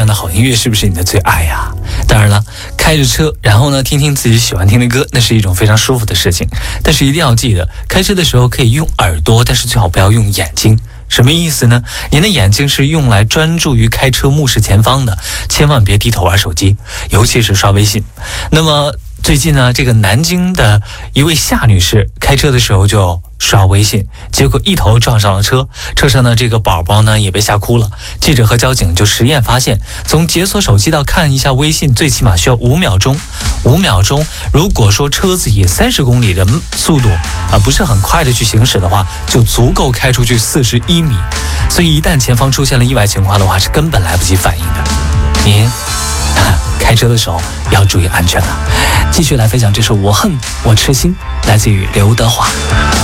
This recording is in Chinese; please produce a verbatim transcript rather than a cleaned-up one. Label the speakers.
Speaker 1: 样的好音乐是不是你的最爱呀？当然了，开着车，然后呢，听听自己喜欢听的歌，那是一种非常舒服的事情。但是一定要记得，开车的时候可以用耳朵，但是最好不要用眼睛。什么意思呢？您的眼睛是用来专注于开车目视前方的，千万别低头玩手机，尤其是刷微信。那么最近呢，这个南京的一位夏女士开车的时候就刷微信，结果一头撞上了车，车上的这个宝宝呢也被吓哭了。记者和交警就实验发现，从解锁手机到看一下微信，最起码需要五秒钟。五秒钟，如果说车子以三十公里的速度啊，不是很快的去行驶的话，就足够开出去四十一米。所以一旦前方出现了意外情况的话，是根本来不及反应的。您啊，开车的时候要注意安全了。继续来分享这首《我恨我痴心》，来自于刘德华。